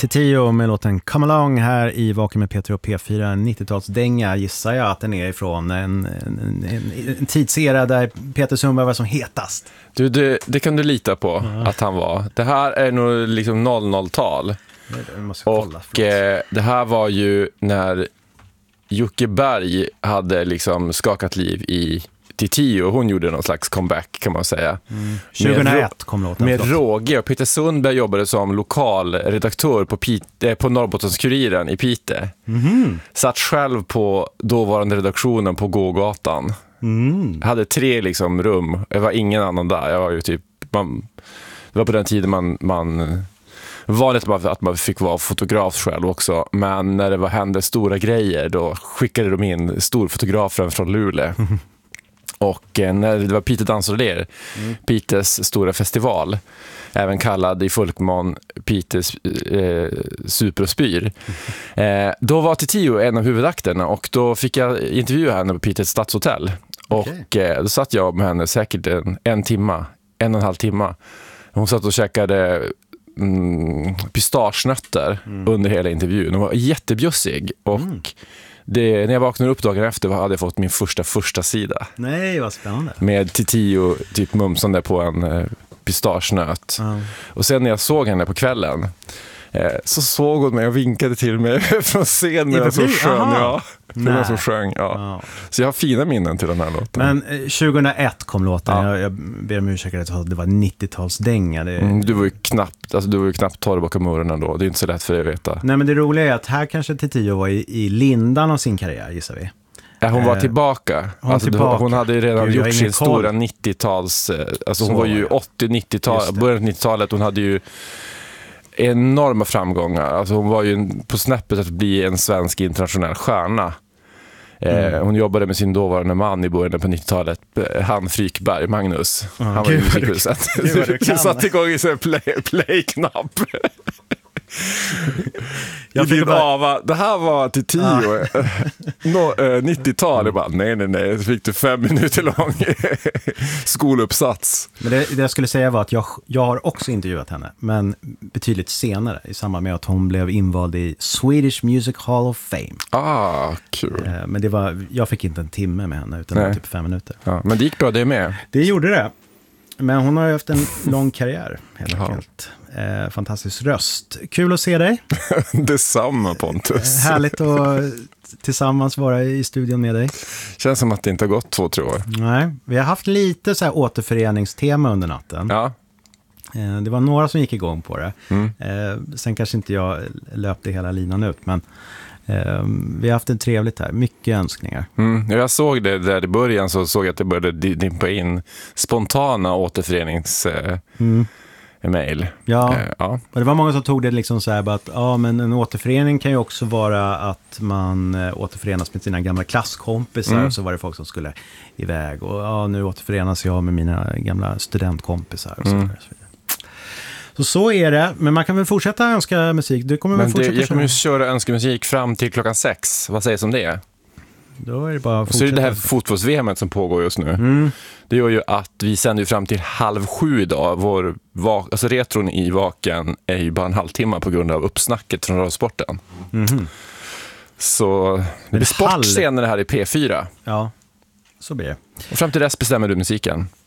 Tio med låten Come Along här i Vaken med Peter och P4, en 90-talsdänga gissar jag att den är ifrån en tidsera där Peter Sundberg var som hetast. Du, det kan du lita på att han var. Det här är nog liksom 00-tal. Och det här var ju när Jocke Berg hade liksom skakat liv i Tio, och hon gjorde någon slags comeback kan man säga. 2001 kom låten. Med råge. Och Peter Sundberg jobbade som lokalredaktör på Norrbottenskuriren i Piteå. Satt själv på dåvarande redaktionen på Gågatan. Jag hade 3 liksom rum. Jag var ingen annan där. Jag var ju typ det var på den tiden man vanligt att man fick vara fotograf själv också, men när det hände stora grejer då skickade de in storfotografen från Luleå. Och när det var Piteå Dansorler, Piteås stora festival, även kallad i folkmån Piteås Super och Spyr, då var Tio en av huvudakterna, och då fick jag intervjua henne på Piteås stadshotell. Och då satt jag med henne säkert en och en halv timme. Hon satt och käkade pistagenötter under hela intervjun. Hon var jättebjussig, och när jag vaknade upp dagen efter hade jag fått min första sida. Nej, vad spännande. Med Tio typ mumsande på en pistagenöt. Och sen när jag såg henne på kvällen så såg hon mig och vinkade till mig från scenen så sjöng. Så sjöng, Så jag har fina minnen till den här låten. Men 2001 kom låten. Jag ber om ursäkt att det var 90-talsdänga. Du var ju knappt torr bakom muren då. Det är inte så lätt för dig att veta. Nej, men det roliga är att här kanske Tio var i lindan av sin karriär, gissar vi. Hon var tillbaka. Hon hade ju redan gjort sin stora 90-tals... hon var ju 80-90-tal, början av 90-talet. Hon hade ju enorma framgångar. Hon var ju på snäppet att bli en svensk internationell stjärna. Hon jobbade med sin dåvarande man i början på 90-talet, han Frykberg, Magnus. Han var i musikhuset. Så satt igång i sin play-knapp. Det här var till 90-tal. Bara, nej. Så fick du 5 minuter lång skoluppsats. Men det jag skulle säga var att jag har också intervjuat henne, men betydligt senare, i samband med att hon blev invald i Swedish Music Hall of Fame. Kul. Men jag fick inte en timme med henne, utan typ 5 minuter. Men det gick bra, det med. Det gjorde det. Men hon har ju haft en lång karriär, helt enkelt. Fantastisk röst. Kul att se dig. Detsamma, Pontus. Härligt att tillsammans vara i studion med dig. Känns som att det inte har gått 2-3 år. Nej, vi har haft lite så här återföreningstema under natten. Ja. Det var några som gick igång på det. Sen kanske inte jag löpte hela linan ut, men vi har haft det trevligt här. Mycket önskningar. Jag såg det där i början, så såg jag att det började dimpa in spontana återförenings-mail. Och det var många som tog det liksom så här att men en återförening kan ju också vara att man återförenas med sina gamla klasskompisar, och så var det folk som skulle iväg och nu återförenas jag med mina gamla studentkompisar och så vidare. Så är det, men man kan väl fortsätta önska musik. Jag kommer ju köra önskemusik fram till 6:00. Vad sägs om det? Då är det bara så är det här fotbolls-VM som pågår just nu. Det gör ju att vi sänder ju fram till 6:30 idag. Retron i Vaken är ju bara en halvtimme på grund av uppsnacket från radiosporten. Så det blir sport senare här i P4. Ja, så blir det. Och fram till dess bestämmer du musiken.